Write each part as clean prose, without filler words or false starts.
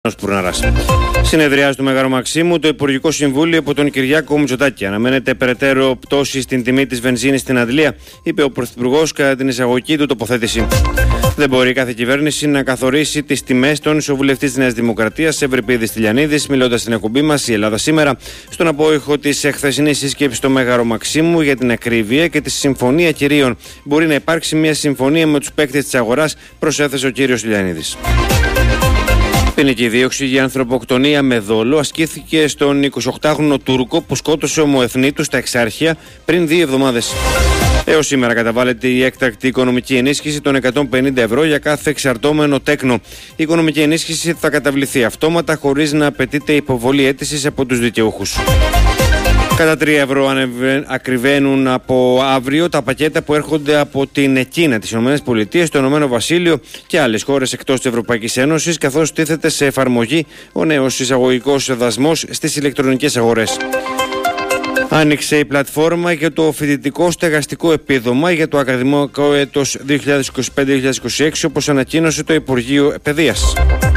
Συνεδριάζει του Μέγαρο Μαξίμου το Υπουργικό Συμβούλιο από τον Κυριάκο Μητσοτάκη. Αναμένεται περαιτέρω πτώση στην τιμή της βενζίνης στην Αντλία, είπε ο Πρωθυπουργός κατά την εισαγωγική του τοποθέτηση. Δεν μπορεί κάθε κυβέρνηση να καθορίσει τις τιμές, τόνισε ο βουλευτής της Νέας Δημοκρατίας, Ευρυπίδης Τηλιανίδης, μιλώντας στην εκπομπή μας Η Ελλάδα Σήμερα, στον απόϊχο της χθεσινής σύσκεψης στο Μέγαρο Μαξίμου για την ακρίβεια και τη συμφωνία κυρίων. Μπορεί να υπάρξει μια συμφωνία με τους παίκτες της αγοράς, προσέθεσε ο κύριος Τηλιανίδης. Ποινική δίωξη για ανθρωποκτονία με δόλο ασκήθηκε στον 28χρονο Τούρκο που σκότωσε ομοεθνή του στα Εξάρχεια πριν 2 εβδομάδες. Έως σήμερα καταβάλλεται η έκτακτη οικονομική ενίσχυση των 150 ευρώ για κάθε εξαρτώμενο τέκνο. Η οικονομική ενίσχυση θα καταβληθεί αυτόματα χωρίς να απαιτείται υποβολή αίτησης από τους δικαιούχους. Κατά 3 ευρώ ακριβένουν από αύριο τα πακέτα που έρχονται από την Κίνα, τις ΗΠΑ, το Ηνωμένο Βασίλειο και άλλες χώρες εκτός της Ευρωπαϊκής Ένωσης, καθώς τίθεται σε εφαρμογή ο νέος εισαγωγικός δασμός στις ηλεκτρονικές αγορές. Άνοιξε η πλατφόρμα για το φοιτητικό στεγαστικό επίδομα για το ακαδημαϊκό έτος 2025-2026, όπως ανακοίνωσε το Υπουργείο Παιδείας.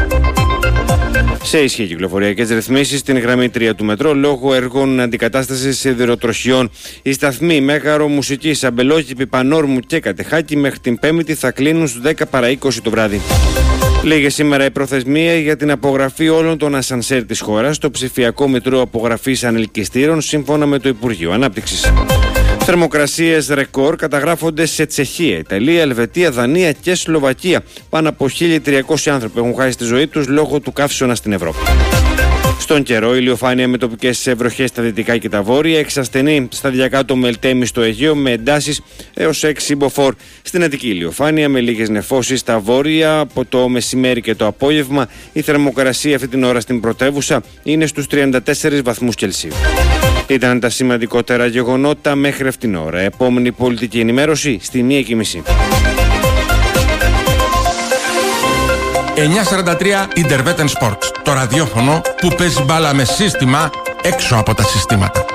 Σε ισχύ κυκλοφοριακές ρυθμίσεις στην γραμμή 3 του μετρό λόγω έργων αντικατάστασης σιδηροτροχιών. Οι σταθμοί Μέγαρο Μουσικής, Αμπελόκηπη, Πανόρμου και Κατεχάκη μέχρι την Πέμπτη θα κλείνουν στις 10 παρά 20 το βράδυ. Λίγη σήμερα η προθεσμία για την απογραφή όλων των ασανσέρ της χώρας στο ψηφιακό μητρό απογραφής ανελκυστήρων, σύμφωνα με το Υπουργείο Ανάπτυξης. Θερμοκρασίες ρεκόρ καταγράφονται σε Τσεχία, Ιταλία, Ελβετία, Δανία και Σλοβακία. Πάνω από 1.300 άνθρωποι έχουν χάσει τη ζωή τους λόγω του καύσωνα στην Ευρώπη. Στον καιρό, ηλιοφάνεια με τοπικές βροχές στα δυτικά και τα βόρεια, εξασθενή σταδιακά το Μελτέμι στο Αιγαίο με εντάσεις έως 6 μποφόρ. Στην Αττική ηλιοφάνεια με λίγες νεφώσεις στα βόρεια από το μεσημέρι και το απόγευμα. Η θερμοκρασία αυτή την ώρα στην πρωτεύουσα είναι στους 34 βαθμούς Κελσίου. Ήταν τα σημαντικότερα γεγονότα μέχρι αυτήν την ώρα. Επόμενη πολιτική ενημέρωση στη 1:30. 943 Interveten Sports. Το ραδιόφωνο που παίζει μπάλα με σύστημα έξω από τα συστήματα.